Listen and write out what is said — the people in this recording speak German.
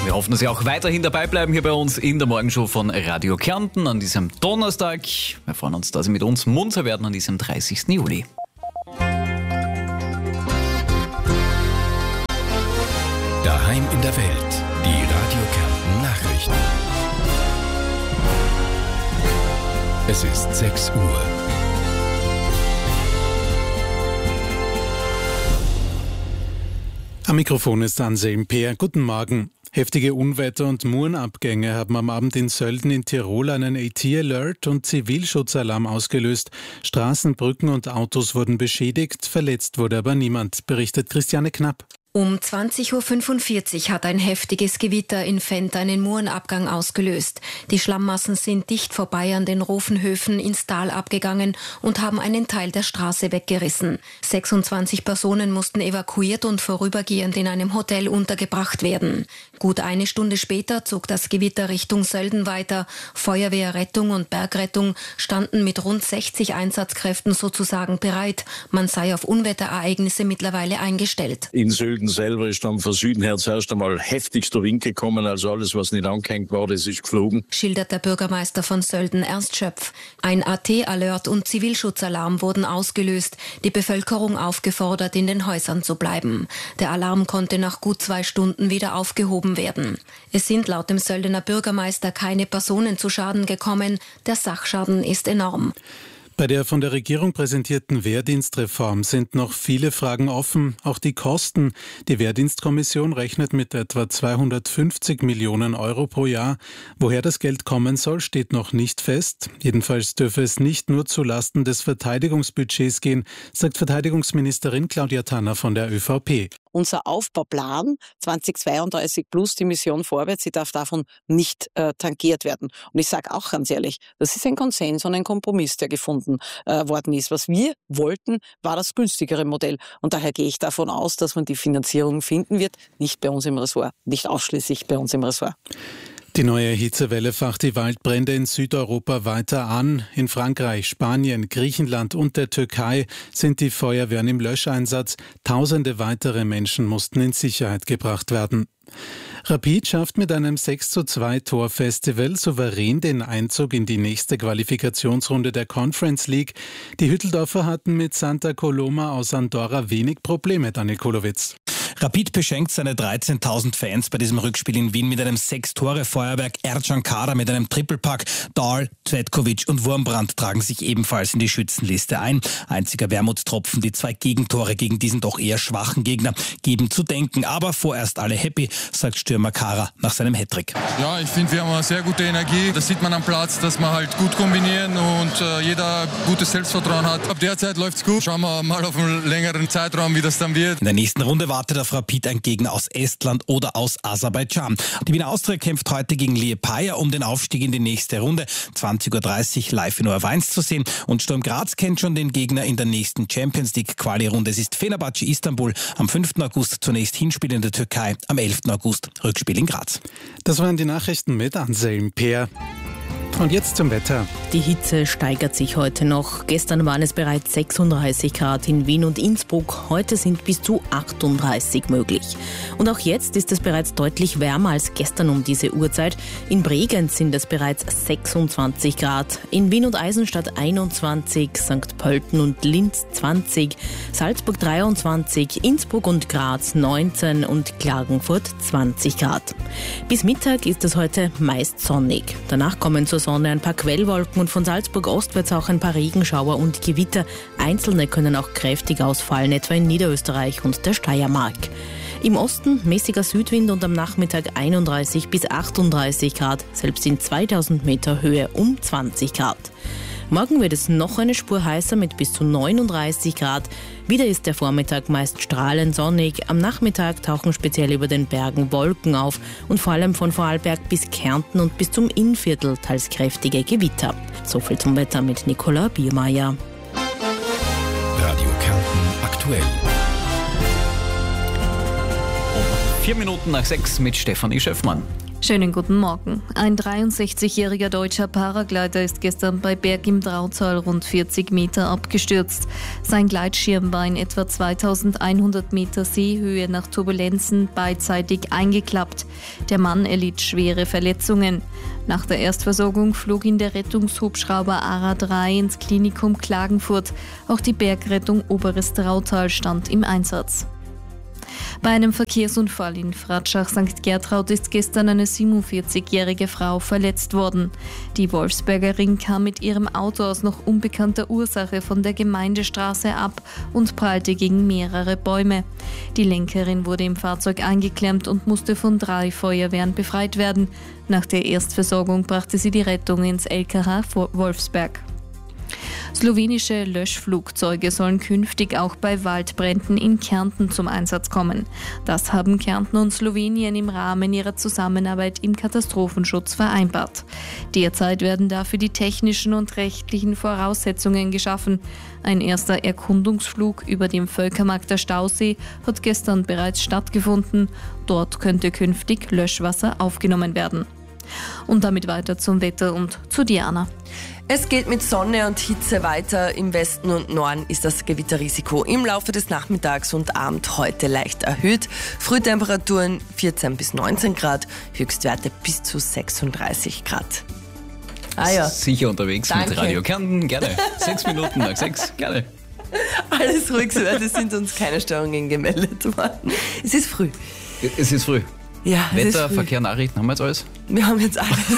Wir hoffen, dass Sie auch weiterhin dabei bleiben hier bei uns in der Morgenshow von Radio Kärnten an diesem Donnerstag. Wir freuen uns, dass Sie mit uns munter werden an diesem 30. Juli. Daheim in der Welt, die Radio Kärnten Nachrichten. Es ist 6 Uhr. Am Mikrofon ist Anselm Peer. Guten Morgen. Heftige Unwetter und Murenabgänge haben am Abend in Sölden in Tirol einen AT-Alert und Zivilschutzalarm ausgelöst. Straßen, Brücken und Autos wurden beschädigt, verletzt wurde aber niemand, berichtet Christiane Knapp. Um 20.45 Uhr hat ein heftiges Gewitter in Fendt einen Murenabgang ausgelöst. Die Schlammmassen sind dicht vorbei an den Rofenhöfen ins Tal abgegangen und haben einen Teil der Straße weggerissen. 26 Personen mussten evakuiert und vorübergehend in einem Hotel untergebracht werden. Gut eine Stunde später zog das Gewitter Richtung Sölden weiter. Feuerwehr, Rettung und Bergrettung standen mit rund 60 Einsatzkräften sozusagen bereit. Man sei auf Unwetterereignisse mittlerweile eingestellt. In Sölden selber ist dann von Süden her zuerst einmal heftigster Wind gekommen, also alles, was nicht angehängt war, das ist geflogen. Schildert der Bürgermeister von Sölden, Ernst Schöpf. Ein AT-Alert und Zivilschutzalarm wurden ausgelöst, die Bevölkerung aufgefordert, in den Häusern zu bleiben. Der Alarm konnte nach gut 2 Stunden wieder aufgehoben werden. Es sind laut dem Söldener Bürgermeister keine Personen zu Schaden gekommen, der Sachschaden ist enorm. Bei der von der Regierung präsentierten Wehrdienstreform sind noch viele Fragen offen, auch die Kosten. Die Wehrdienstkommission rechnet mit etwa 250 Millionen Euro pro Jahr. Woher das Geld kommen soll, steht noch nicht fest. Jedenfalls dürfe es nicht nur zu Lasten des Verteidigungsbudgets gehen, sagt Verteidigungsministerin Claudia Tanner von der ÖVP. Unser Aufbauplan 2032 plus die Mission vorwärts, sie darf davon nicht tangiert werden. Und ich sage auch ganz ehrlich, das ist ein Konsens und ein Kompromiss, der gefunden worden ist. Was wir wollten, war das günstigere Modell. Und daher gehe ich davon aus, dass man die Finanzierung finden wird, nicht bei uns im Ressort, nicht ausschließlich bei uns im Ressort. Die neue Hitzewelle facht die Waldbrände in Südeuropa weiter an. In Frankreich, Spanien, Griechenland und der Türkei sind die Feuerwehren im Löscheinsatz. Tausende weitere Menschen mussten in Sicherheit gebracht werden. Rapid schafft mit einem 6:2 Torfestival souverän den Einzug in die nächste Qualifikationsrunde der Conference League. Die Hütteldorfer hatten mit Santa Coloma aus Andorra wenig Probleme, Daniel Kolowitz. Rapid beschenkt seine 13.000 Fans bei diesem Rückspiel in Wien mit einem 6-Tore-Feuerwerk. Ercan Kara mit einem Trippelpack. Dahl, Cvetkovic und Wurmbrand tragen sich ebenfalls in die Schützenliste ein. Einziger Wermutstropfen, die 2 Gegentore gegen diesen doch eher schwachen Gegner geben zu denken. Aber vorerst alle happy, sagt Stürmer Kara nach seinem Hattrick. Ja, ich finde, wir haben eine sehr gute Energie. Das sieht man am Platz, dass wir halt gut kombinieren und jeder gutes Selbstvertrauen hat. Ab der Zeit läuft's gut. Schauen wir mal auf einen längeren Zeitraum, wie das dann wird. In der nächsten Runde wartet auf Rapid ein Gegner aus Estland oder aus Aserbaidschan. Die Wiener Austria kämpft heute gegen Liepaja um den Aufstieg in die nächste Runde. 20.30 Uhr live in ORF1 zu sehen. Und Sturm Graz kennt schon den Gegner in der nächsten Champions League Quali-Runde. Es ist Fenerbahce Istanbul am 5. August zunächst Hinspiel in der Türkei, am 11. August Rückspiel in Graz. Das waren die Nachrichten mit Anselm Peer. Und jetzt zum Wetter. Die Hitze steigert sich heute noch. Gestern waren es bereits 36 Grad in Wien und Innsbruck. Heute sind bis zu 38 möglich. Und auch jetzt ist es bereits deutlich wärmer als gestern um diese Uhrzeit. In Bregenz sind es bereits 26 Grad. In Wien und Eisenstadt 21, St. Pölten und Linz 20, Salzburg 23, Innsbruck und Graz 19 und Klagenfurt 20 Grad. Bis Mittag ist es heute meist sonnig. Danach kommen zur Sonne ein paar Quellwolken und von Salzburg ostwärts auch ein paar Regenschauer und Gewitter. Einzelne können auch kräftig ausfallen, etwa in Niederösterreich und der Steiermark. Im Osten mäßiger Südwind und am Nachmittag 31 bis 38 Grad, selbst in 2000 Meter Höhe um 20 Grad. Morgen wird es noch eine Spur heißer mit bis zu 39 Grad. Wieder ist der Vormittag meist strahlend sonnig. Am Nachmittag tauchen speziell über den Bergen Wolken auf und vor allem von Vorarlberg bis Kärnten und bis zum Innviertel teils kräftige Gewitter. So viel zum Wetter mit Nicola Biermeier. Radio Kärnten aktuell. 4 Minuten nach 6 mit Stefanie Schöffmann. Schönen guten Morgen. Ein 63-jähriger deutscher Paraglider ist gestern bei Berg im Drautal rund 40 Meter abgestürzt. Sein Gleitschirm war in etwa 2100 Meter Seehöhe nach Turbulenzen beidseitig eingeklappt. Der Mann erlitt schwere Verletzungen. Nach der Erstversorgung flog ihn der Rettungshubschrauber ARA 3 ins Klinikum Klagenfurt. Auch die Bergrettung Oberes Drautal stand im Einsatz. Bei einem Verkehrsunfall in Fratschach St. Gertraud ist gestern eine 47-jährige Frau verletzt worden. Die Wolfsbergerin kam mit ihrem Auto aus noch unbekannter Ursache von der Gemeindestraße ab und prallte gegen mehrere Bäume. Die Lenkerin wurde im Fahrzeug eingeklemmt und musste von 3 Feuerwehren befreit werden. Nach der Erstversorgung brachte sie die Rettung ins LKH Wolfsberg. Slowenische Löschflugzeuge sollen künftig auch bei Waldbränden in Kärnten zum Einsatz kommen. Das haben Kärnten und Slowenien im Rahmen ihrer Zusammenarbeit im Katastrophenschutz vereinbart. Derzeit werden dafür die technischen und rechtlichen Voraussetzungen geschaffen. Ein erster Erkundungsflug über dem Völkermarkter Stausee hat gestern bereits stattgefunden. Dort könnte künftig Löschwasser aufgenommen werden. Und damit weiter zum Wetter und zu Diana. Es geht mit Sonne und Hitze weiter. Im Westen und Norden ist das Gewitterrisiko im Laufe des Nachmittags und Abend heute leicht erhöht. Frühtemperaturen 14 bis 19 Grad, Höchstwerte bis zu 36 Grad. Sicher unterwegs. Danke. Mit Radio Kärnten, gerne. 6 Minuten nach 6, gerne. Alles ruhig, so es sind uns keine Störungen gemeldet worden. Es ist früh. Es ist früh. Ja, Wetter, Verkehr, Nachrichten, haben wir jetzt alles? Wir haben jetzt alles.